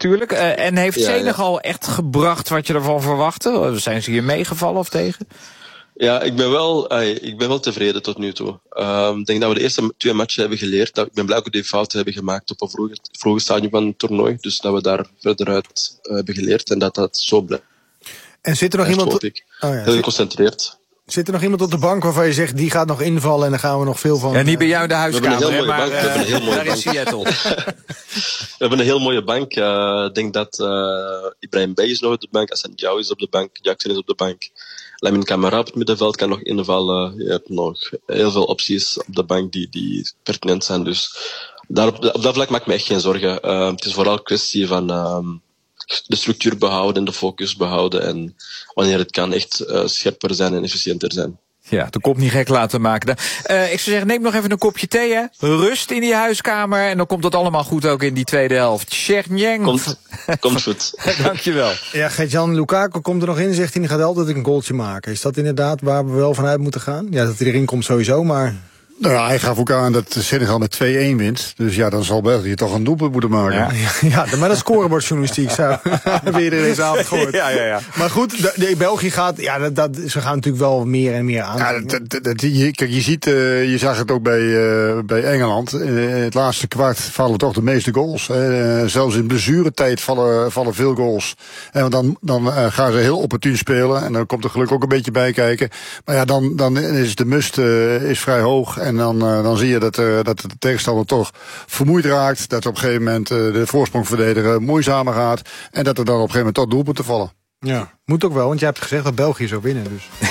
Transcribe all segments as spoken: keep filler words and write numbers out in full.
natuurlijk. Uh, en heeft ja, Senegal ja. echt gebracht wat je ervan verwachtte? Zijn ze hier meegevallen of tegen? Ja, ik ben wel, uh, ik ben wel tevreden tot nu toe. Um, ik denk dat we de eerste twee matchen hebben geleerd. Dat, ik ben blij dat we die fouten hebben gemaakt op een vroege, vroege stadium van het toernooi. Dus dat we daar verder uit uh, hebben geleerd en dat dat zo blijft. En zit er nog Echt, iemand... ik. Oh ja, heel geconcentreerd. Zit er nog iemand op de bank waarvan je zegt, die gaat nog invallen en daar gaan we nog veel van... Ja, niet bij jou in de huiskamer, hè, maar bank. Uh, uh, daar in Seattle. We hebben een heel mooie bank. Uh, ik denk dat uh, Ibrahim Bey is nog op de bank, Hassan Diaw is op de bank, Jackson is op de bank. Lamin Camara op het middenveld kan nog invallen. Je hebt nog heel veel opties op de bank die, die pertinent zijn. Dus daar op, op dat vlak maak ik me echt geen zorgen. Uh, het is vooral een kwestie van uh, de structuur behouden en de focus behouden. En wanneer het kan echt uh, scherper zijn en efficiënter zijn. Ja, de kop niet gek laten maken. Uh, ik zou zeggen, neem nog even een kopje thee, hè. Rust in die huiskamer en dan komt het allemaal goed ook in die tweede helft. Sjernieng. Komt, komt goed. Dankjewel. Ja, Gert-Jan Lukaku komt er nog in en zegt hij, hij gaat altijd een goaltje maken. Is dat inderdaad waar we wel vanuit moeten gaan? Ja, dat hij erin komt sowieso, maar... Nou ja, hij gaf ook aan dat Senegal met twee-een wint. Dus ja, dan zal België toch een doelpunt moeten maken. Ja, ja, ja maar dat scorebordjournalistiek zou hebben we deze avond gehoord. Ja, ja, ja. Maar goed, de, de België gaat, ja, dat, dat, ze gaan natuurlijk wel meer en meer aan. Ja, dat, dat, dat, je, kijk, je ziet, uh, je zag het ook bij, uh, bij Engeland. In het laatste kwart vallen toch de meeste goals. Uh, zelfs in blessuretijd vallen, vallen veel goals. En dan, dan uh, gaan ze heel opportun spelen. En dan komt er gelukkig ook een beetje bij kijken. Maar ja, dan, dan is de must uh, is vrij hoog. En dan, uh, dan zie je dat, uh, dat de tegenstander toch vermoeid raakt. Dat op een gegeven moment uh, de voorsprong verdedigen moeizamer gaat. En dat er dan op een gegeven moment toch doelpunten vallen. Ja, moet ook wel, want jij hebt gezegd dat België zou winnen. Dus.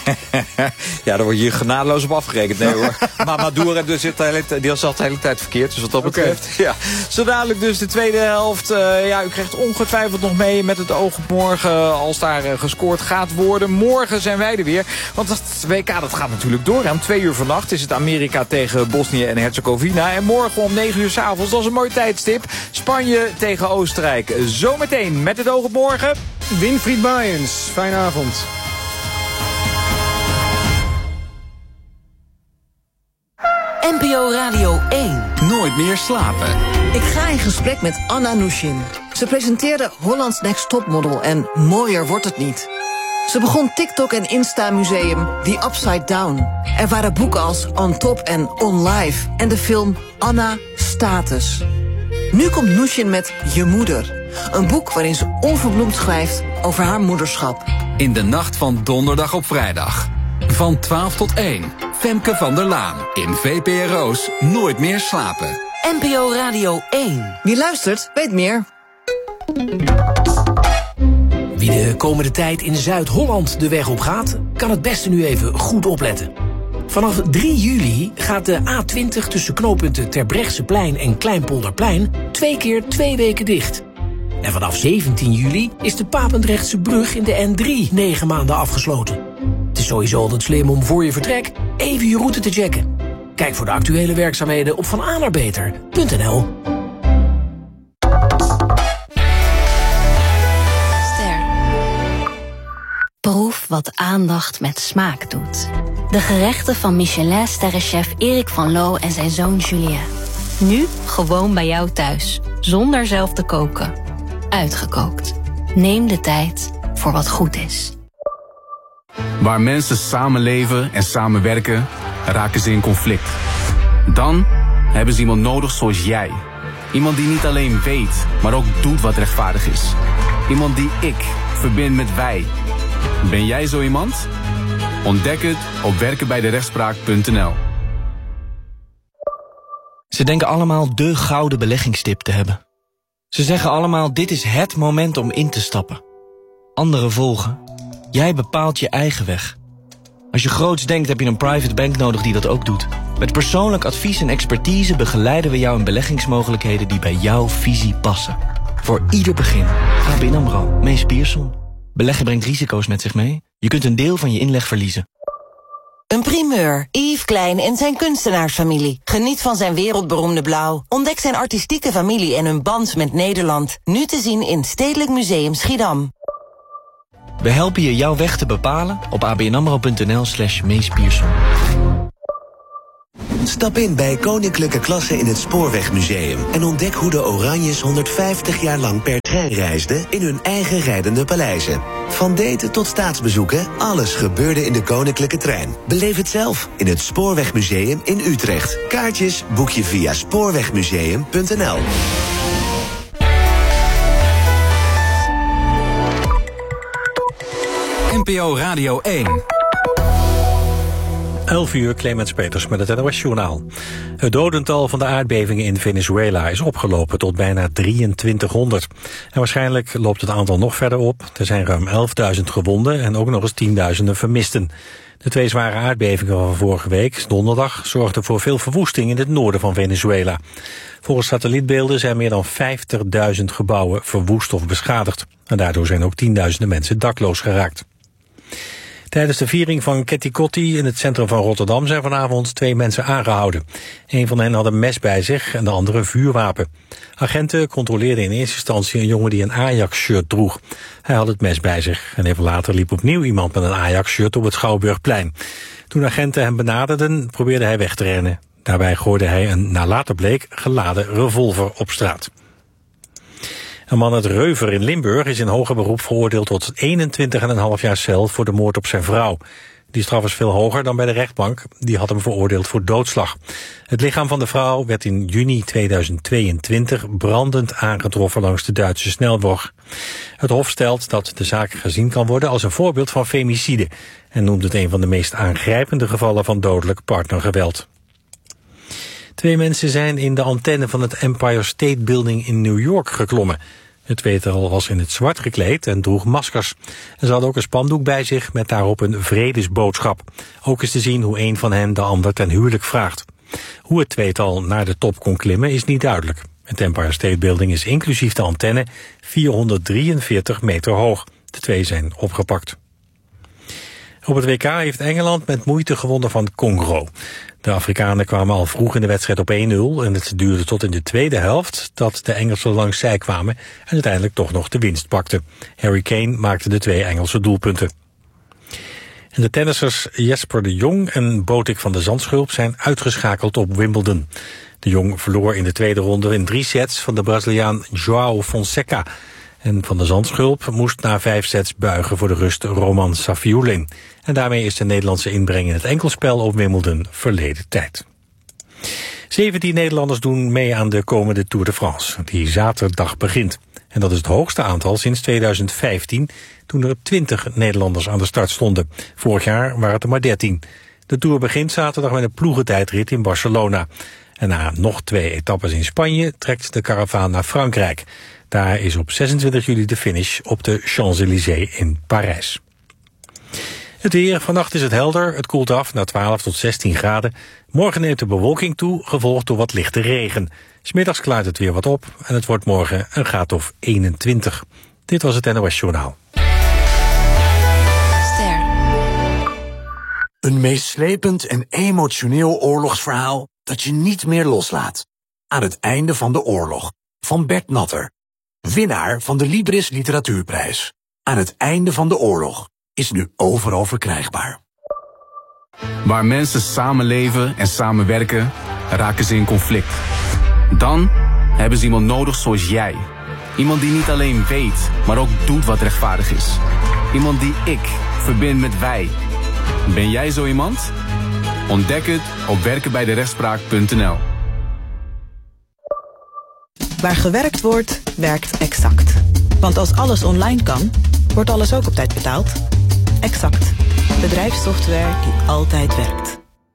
Ja, daar word je genadeloos op afgerekend. Nee hoor. Maar Maduro die zit de hele, die zat de hele tijd verkeerd. Dus wat dat betreft. Okay. Ja. Zo dadelijk dus de tweede helft. Uh, ja, u krijgt ongetwijfeld nog mee met het oog op morgen. Als daar uh, gescoord gaat worden. Morgen zijn wij er weer. Want dat W K dat gaat natuurlijk door. Om twee uur vannacht is het Amerika tegen Bosnië en Herzegovina. En morgen om negen uur 's avonds. Dat is een mooi tijdstip. Spanje tegen Oostenrijk. Zometeen met het oog op morgen. Winfried Baaiens, fijne avond. N P O Radio één. Nooit meer slapen. Ik ga in gesprek met Anna Nushin. Ze presenteerde Holland's Next Topmodel en mooier wordt het niet. Ze begon TikTok en Insta Museum The Upside Down. Er waren boeken als On Top en On Live en de film Anna Status. Nu komt Nushin met Je Moeder. Een boek waarin ze onverbloemd schrijft over haar moederschap. In de nacht van donderdag op vrijdag. Van twaalf tot één. Femke van der Laan. In V P R O's Nooit meer slapen. N P O Radio één. Wie luistert, weet meer. Wie de komende tijd in Zuid-Holland de weg op gaat, kan het beste nu even goed opletten. Vanaf drie juli gaat de A twintig tussen knooppunten Terbrechtseplein en Kleinpolderplein twee keer twee weken dicht. En vanaf zeventien juli is de Papendrechtse brug in de N drie negen maanden afgesloten. Het is sowieso altijd slim om voor je vertrek even je route te checken. Kijk voor de actuele werkzaamheden op van A naar beter punt n l. Proef wat aandacht met smaak doet. De gerechten van Michelin-sterrenchef Erik van Loo en zijn zoon Julien. Nu gewoon bij jou thuis, zonder zelf te koken. Uitgekookt. Neem de tijd voor wat goed is. Waar mensen samenleven en samenwerken, raken ze in conflict. Dan hebben ze iemand nodig zoals jij. Iemand die niet alleen weet, maar ook doet wat rechtvaardig is. Iemand die ik verbind met wij. Ben jij zo iemand? Ontdek het op werken bij de rechtspraak punt n l. Ze denken allemaal de gouden beleggingstip te hebben. Ze zeggen allemaal, dit is het moment om in te stappen. Anderen volgen. Jij bepaalt je eigen weg. Als je groots denkt, heb je een private bank nodig die dat ook doet. Met persoonlijk advies en expertise begeleiden we jou in beleggingsmogelijkheden die bij jouw visie passen. Voor ieder begin. A B N AMRO, Mees Pierson. Beleggen brengt risico's met zich mee. Je kunt een deel van je inleg verliezen. Een primeur. Yves Klein en zijn kunstenaarsfamilie. Geniet van zijn wereldberoemde blauw. Ontdek zijn artistieke familie en hun band met Nederland. Nu te zien in Stedelijk Museum Schiedam. We helpen je jouw weg te bepalen op abnamro punt n l slash Mees Pierson. Stap in bij Koninklijke Klasse in het Spoorwegmuseum en ontdek hoe de Oranjes honderdvijftig jaar lang per trein reisden in hun eigen rijdende paleizen. Van daten tot staatsbezoeken, alles gebeurde in de Koninklijke Trein. Beleef het zelf in het Spoorwegmuseum in Utrecht. Kaartjes boek je via spoorwegmuseum punt n l. N P O Radio één. elf uur, Clemens Peters met het N O S-journaal. Het dodental van de aardbevingen in Venezuela is opgelopen tot bijna drieëntwintighonderd. En waarschijnlijk loopt het aantal nog verder op. Er zijn ruim elfduizend gewonden en ook nog eens tienduizenden vermisten. De twee zware aardbevingen van vorige week, donderdag, zorgden voor veel verwoesting in het noorden van Venezuela. Volgens satellietbeelden zijn meer dan vijftigduizend gebouwen verwoest of beschadigd. En daardoor zijn ook tienduizenden mensen dakloos geraakt. Tijdens de viering van Ketty Kotti in het centrum van Rotterdam zijn vanavond twee mensen aangehouden. Een van hen had een mes bij zich en de andere een vuurwapen. Agenten controleerden in eerste instantie een jongen die een Ajax-shirt droeg. Hij had het mes bij zich en even later liep opnieuw iemand met een Ajax-shirt op het Schouwburgplein. Toen agenten hem benaderden, probeerde hij weg te rennen. Daarbij gooide hij een, naar later bleek, geladen revolver op straat. Een man uit Reuver in Limburg is in hoger beroep veroordeeld tot eenentwintig komma vijf jaar cel voor de moord op zijn vrouw. Die straf is veel hoger dan bij de rechtbank. Die had hem veroordeeld voor doodslag. Het lichaam van de vrouw werd in juni tweeduizend tweeëntwintig brandend aangetroffen langs de Duitse snelweg. Het Hof stelt dat de zaak gezien kan worden als een voorbeeld van femicide en noemt het een van de meest aangrijpende gevallen van dodelijk partnergeweld. Twee mensen zijn in de antenne van het Empire State Building in New York geklommen. Het tweetal was in het zwart gekleed en droeg maskers. En ze hadden ook een spandoek bij zich met daarop een vredesboodschap. Ook is te zien hoe een van hen de ander ten huwelijk vraagt. Hoe het tweetal naar de top kon klimmen is niet duidelijk. Het Empire State Building is inclusief de antenne vierhonderddrieënveertig meter hoog. De twee zijn opgepakt. Op het W K heeft Engeland met moeite gewonnen van Congo. De Afrikanen kwamen al vroeg in de wedstrijd op één nul en het duurde tot in de tweede helft dat de Engelsen langs zij kwamen en uiteindelijk toch nog de winst pakten. Harry Kane maakte de twee Engelse doelpunten. En de tennissers Jesper de Jong en Botik van de Zandschulp zijn uitgeschakeld op Wimbledon. De Jong verloor in de tweede ronde in drie sets van de Braziliaan João Fonseca. En Van de Zandschulp moest na vijf sets buigen voor de rust Roman Safiullin. En daarmee is de Nederlandse inbreng in het enkelspel op Wimbledon verleden tijd. zeventien Nederlanders doen mee aan de komende Tour de France, die zaterdag begint. En dat is het hoogste aantal sinds tweeduizend vijftien, toen er twintig Nederlanders aan de start stonden. Vorig jaar waren het er maar dertien. De Tour begint zaterdag met een ploegentijdrit in Barcelona. En na nog twee etappes in Spanje trekt de karavaan naar Frankrijk. Daar is op zesentwintig juli de finish op de Champs-Élysées in Parijs. Het weer, vannacht is het helder, het koelt af naar twaalf tot zestien graden. Morgen neemt de bewolking toe, gevolgd door wat lichte regen. 'S Middags klaart het weer wat op en het wordt morgen een graad of eenentwintig. Dit was het N O S-journaal. Ster. Een meeslepend en emotioneel oorlogsverhaal dat je niet meer loslaat. Aan het einde van de oorlog, van Bert Natter. Winnaar van de Libris Literatuurprijs. Aan het einde van de oorlog is nu overal verkrijgbaar. Waar mensen samenleven en samenwerken, raken ze in conflict. Dan hebben ze iemand nodig zoals jij. Iemand die niet alleen weet, maar ook doet wat rechtvaardig is. Iemand die ik verbind met wij. Ben jij zo iemand? Ontdek het op werken bij de rechtspraak punt n l. Waar gewerkt wordt, werkt Exact. Want als alles online kan, wordt alles ook op tijd betaald. Exact. Bedrijfssoftware die altijd werkt.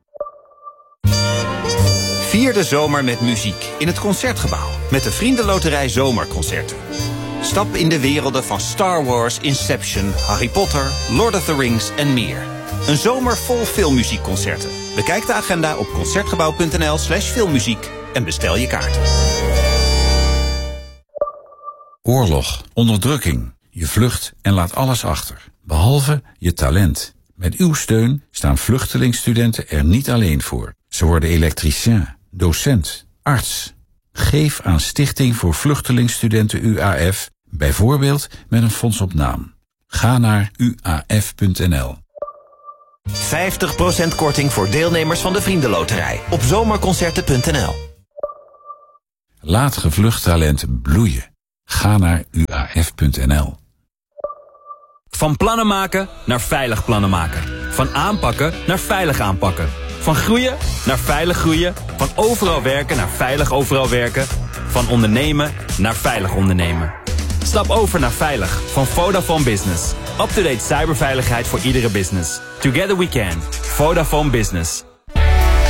Vier de zomer met muziek in het Concertgebouw. Met de Vriendenloterij Zomerconcerten. Stap in de werelden van Star Wars, Inception, Harry Potter, Lord of the Rings en meer. Een zomer vol filmmuziekconcerten. Bekijk de agenda op concertgebouw punt n l slash filmmuziek en bestel je kaarten. Oorlog, onderdrukking. Je vlucht en laat alles achter, behalve je talent. Met uw steun staan vluchtelingstudenten er niet alleen voor. Ze worden elektricien, docent, arts. Geef aan Stichting voor Vluchtelingstudenten U A F, bijvoorbeeld met een fonds op naam. Ga naar u a f punt n l. vijftig procent korting voor deelnemers van de Vriendenloterij op zomerconcerten punt n l. Laat gevlucht talent bloeien. Ga naar u a f punt n l. Van plannen maken naar veilig plannen maken. Van aanpakken naar veilig aanpakken. Van groeien naar veilig groeien. Van overal werken naar veilig overal werken. Van ondernemen naar veilig ondernemen. Stap over naar veilig van Vodafone Business. Up-to-date cyberveiligheid voor iedere business. Together we can. Vodafone Business.